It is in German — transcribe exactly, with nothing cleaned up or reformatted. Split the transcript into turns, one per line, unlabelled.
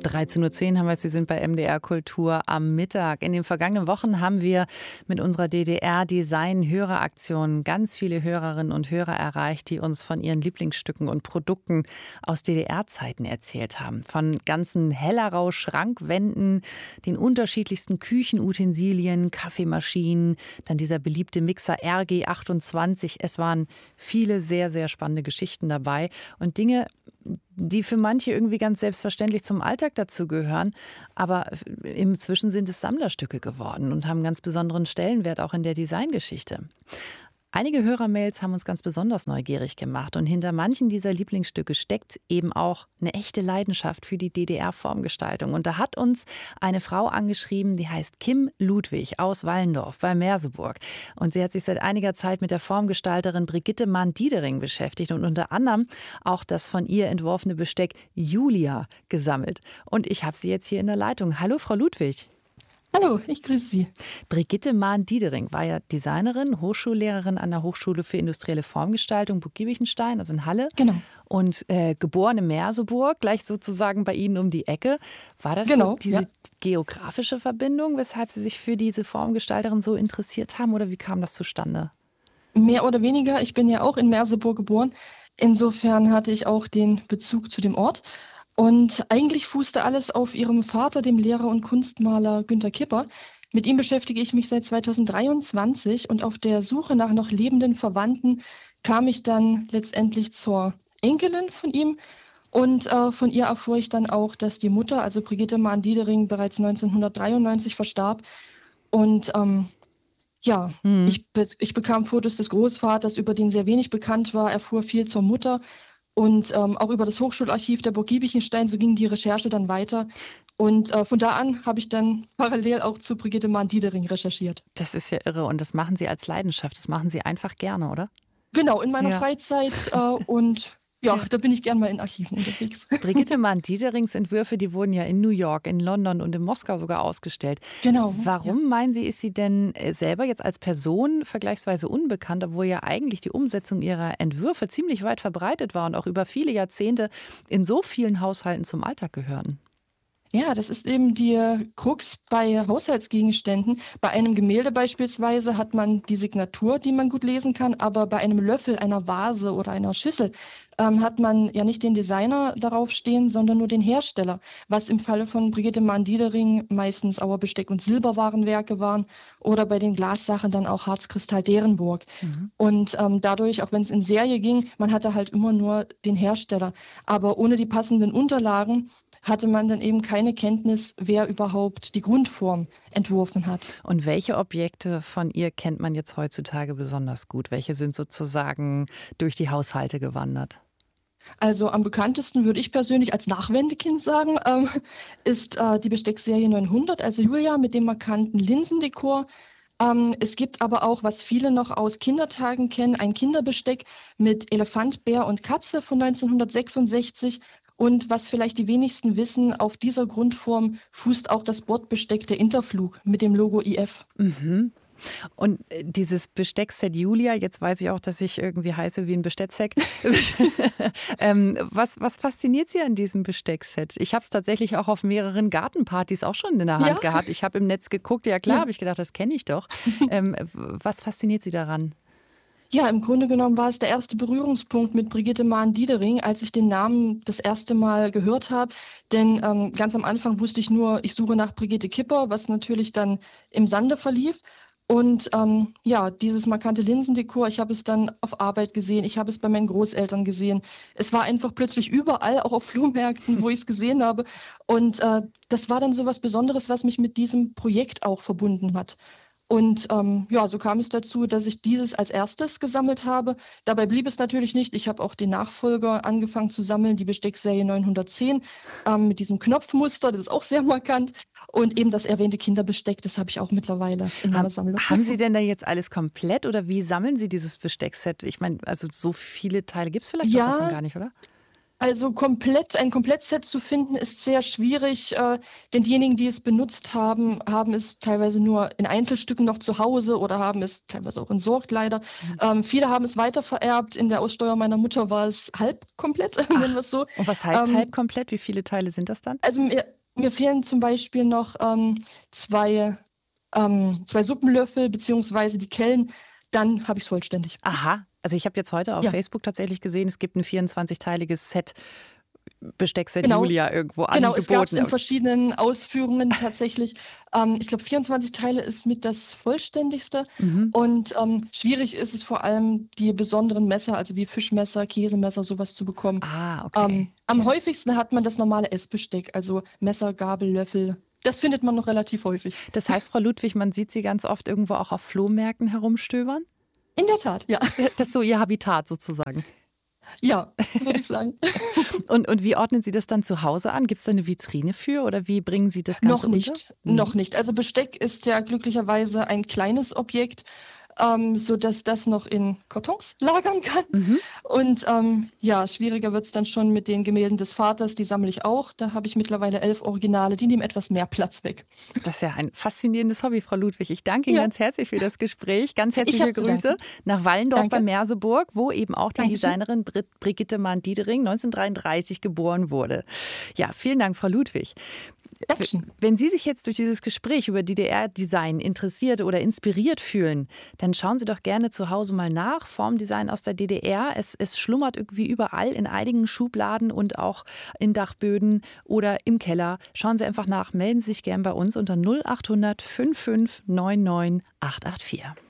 dreizehn Uhr zehn haben wir es, Sie sind bei M D R Kultur am Mittag. In den vergangenen Wochen haben wir mit unserer D D R-Design-Höreraktion ganz viele Hörerinnen und Hörer erreicht, die uns von ihren Lieblingsstücken und Produkten aus D D R-Zeiten erzählt haben. Von ganzen Hellerau-Schrankwänden, den unterschiedlichsten Küchenutensilien, Kaffeemaschinen, dann dieser beliebte Mixer R G achtundzwanzig. Es waren viele sehr, sehr spannende Geschichten dabei und Dinge, die für manche irgendwie ganz selbstverständlich zum Alltag dazugehören. Aber inzwischen sind es Sammlerstücke geworden und haben einen ganz besonderen Stellenwert auch in der Designgeschichte. Einige Hörermails haben uns ganz besonders neugierig gemacht und hinter manchen dieser Lieblingsstücke steckt eben auch eine echte Leidenschaft für die D D R-Formgestaltung. Und da hat uns eine Frau angeschrieben, die heißt Kim Ludwig aus Wallendorf bei Merseburg. Und sie hat sich seit einiger Zeit mit der Formgestalterin Brigitte Mahn-Diedering beschäftigt und unter anderem auch das von ihr entworfene Besteck Julia gesammelt. Und ich habe sie jetzt hier in der Leitung. Hallo, Frau Ludwig.
Hallo, ich grüße Sie.
Brigitte Mahn-Diedering war ja Designerin, Hochschullehrerin an der Hochschule für industrielle Formgestaltung Burg Giebichenstein, also in Halle.
Genau.
Und äh, geboren in Merseburg, gleich sozusagen bei Ihnen um die Ecke. War das
genau,
so diese
ja.
geografische Verbindung, weshalb Sie sich für diese Formgestalterin so interessiert haben? Oder wie kam das zustande?
Mehr oder weniger. Ich bin ja auch in Merseburg geboren. Insofern hatte ich auch den Bezug zu dem Ort. Und eigentlich fußte alles auf ihrem Vater, dem Lehrer und Kunstmaler Günter Kipper. Mit ihm beschäftige ich mich seit zweitausenddreiundzwanzig und auf der Suche nach noch lebenden Verwandten kam ich dann letztendlich zur Enkelin von ihm. Und äh, von ihr erfuhr ich dann auch, dass die Mutter, also Brigitte Mahn-Diedering, bereits neunzehnhundertdreiundneunzig verstarb. Und ähm, ja, mhm. ich, be- ich bekam Fotos des Großvaters, über den sehr wenig bekannt war, erfuhr viel zur Mutter. Und ähm, auch über das Hochschularchiv der Burg Giebichenstein, so ging die Recherche dann weiter. Und äh, von da an habe ich dann parallel auch zu Brigitte Mahn-Diedering recherchiert.
Das ist ja irre und das machen Sie als Leidenschaft, das machen Sie einfach gerne, oder?
Genau, in meiner
ja.
Freizeit äh, und ja, ja, da bin ich gern mal in Archiven unterwegs.
Brigitte Mahn-Dieterings Entwürfe, die wurden ja in New York, in London und in Moskau sogar ausgestellt.
Genau.
Warum,
ja.
meinen Sie, ist sie denn selber jetzt als Person vergleichsweise unbekannt, obwohl ja eigentlich die Umsetzung ihrer Entwürfe ziemlich weit verbreitet war und auch über viele Jahrzehnte in so vielen Haushalten zum Alltag gehören?
Ja, das ist eben die Krux bei Haushaltsgegenständen. Bei einem Gemälde beispielsweise hat man die Signatur, die man gut lesen kann, aber bei einem Löffel, einer Vase oder einer Schüssel ähm, hat man ja nicht den Designer darauf stehen, sondern nur den Hersteller, was im Falle von Brigitte Mahn-Diedering meistens Auerbesteck- und Silberwarenwerke waren oder bei den Glassachen dann auch Harzkristall Derenburg. Mhm. Und ähm, dadurch, auch wenn es in Serie ging, man hatte halt immer nur den Hersteller. Aber ohne die passenden Unterlagen hatte man dann eben keine Kenntnis, wer überhaupt die Grundform entworfen hat.
Und welche Objekte von ihr kennt man jetzt heutzutage besonders gut? Welche sind sozusagen durch die Haushalte gewandert?
Also am bekanntesten würde ich persönlich als Nachwendekind sagen, ähm, ist äh, die Besteckserie neunhundert, also Julia mit dem markanten Linsendekor. Ähm, es gibt aber auch, was viele noch aus Kindertagen kennen, ein Kinderbesteck mit Elefant, Bär und Katze von neunzehnhundertsechsundsechzig. Und was vielleicht die wenigsten wissen, auf dieser Grundform fußt auch das Bordbesteck der Interflug mit dem Logo I F.
Mhm. Und dieses Besteckset Julia, jetzt weiß ich auch, dass ich irgendwie heiße wie ein Besteckset. ähm, was, was fasziniert Sie an diesem Besteckset? Ich habe es tatsächlich auch auf mehreren Gartenpartys auch schon in der Hand ja. gehabt. Ich habe im Netz geguckt, ja klar, ja. habe ich gedacht, das kenne ich doch. ähm, was fasziniert Sie daran?
Ja, im Grunde genommen war es der erste Berührungspunkt mit Brigitte Mahn-Diedering, als ich den Namen das erste Mal gehört habe. Denn ähm, ganz am Anfang wusste ich nur, ich suche nach Brigitte Kipper, was natürlich dann im Sande verlief. Und ähm, ja, dieses markante Linsendekor, ich habe es dann auf Arbeit gesehen, ich habe es bei meinen Großeltern gesehen. Es war einfach plötzlich überall, auch auf Flohmärkten, wo ich es gesehen habe. Und äh, das war dann so was Besonderes, was mich mit diesem Projekt auch verbunden hat. Und ähm, ja, so kam es dazu, dass ich dieses als erstes gesammelt habe. Dabei blieb es natürlich nicht. Ich habe auch den Nachfolger angefangen zu sammeln, die Besteckserie neunhundertzehn ähm, mit diesem Knopfmuster, das ist auch sehr markant. Und eben das erwähnte Kinderbesteck, das habe ich auch mittlerweile in meiner Sammlung.
Haben Sie denn da jetzt alles komplett oder wie sammeln Sie dieses Besteckset? Ich meine, also so viele Teile gibt es vielleicht
ja,
davon gar nicht, oder?
Also komplett, ein Komplettset zu finden, ist sehr schwierig, äh, denn diejenigen, die es benutzt haben, haben es teilweise nur in Einzelstücken noch zu Hause oder haben es teilweise auch entsorgt, leider. Mhm. Ähm, viele haben es weitervererbt. In der Aussteuer meiner Mutter war es halb komplett, nennen wir es so.
Und was heißt
ähm,
halb komplett? Wie viele Teile sind das dann?
Also mir, Mir fehlen zum Beispiel noch ähm, zwei, ähm, zwei Suppenlöffel beziehungsweise die Kellen. Dann habe ich es vollständig.
Aha, also ich habe jetzt heute auf
Ja.
Facebook tatsächlich gesehen, es gibt ein vierundzwanzig-teiliges Set Besteckset
Genau.
Julia irgendwo
Genau, es gab es
angeboten.
in verschiedenen Ausführungen tatsächlich. Ähm, ich glaube, vierundzwanzig Teile ist mit das vollständigste.
Mhm.
Und ähm, schwierig ist es vor allem, die besonderen Messer, also wie Fischmesser, Käsemesser, sowas zu bekommen.
Ah, okay.
Ähm, am
Ja.
häufigsten hat man das normale Essbesteck, also Messer, Gabel, Löffel. Das findet man noch relativ häufig.
Das heißt, Frau Ludwig, man sieht Sie ganz oft irgendwo auch auf Flohmärkten herumstöbern?
In der Tat, ja.
Das ist so Ihr Habitat sozusagen.
Ja, würde ich sagen.
Und, und wie ordnen Sie das dann zu Hause an? Gibt es da eine Vitrine für oder wie bringen Sie das Ganze
Noch nicht,
unter? Mhm.
noch nicht. Also Besteck ist ja glücklicherweise ein kleines Objekt, ähm, sodass das noch in Kartons lagern kann.
Mhm.
Und ähm, ja, schwieriger wird es dann schon mit den Gemälden des Vaters, die sammle ich auch. Da habe ich mittlerweile elf Originale, die nehmen etwas mehr Platz weg.
Das ist ja ein faszinierendes Hobby, Frau Ludwig. Ich danke Ihnen
Ja.
ganz herzlich für das Gespräch. Ganz
Ich
herzliche
hab zu
Grüße
danken.
nach Wallendorf
Danke.
bei Merseburg, wo eben auch die
Dankeschön.
Designerin Brit Brigitte Mahn-Diedering neunzehnhundertdreiunddreißig geboren wurde. Ja, vielen Dank, Frau Ludwig.
Dankeschön.
Wenn Sie sich jetzt durch dieses Gespräch über D D R-Design interessiert oder inspiriert fühlen, dann schauen Sie doch gerne zu Hause mal nach. Formdesign aus der D D R. Es, es schlummert irgendwie überall in einigen Schubladen und auch in Dachböden oder im Keller. Schauen Sie einfach nach. Melden Sie sich gern bei uns unter null acht hundert fünfundfünfzig neunundneunzig acht acht vier.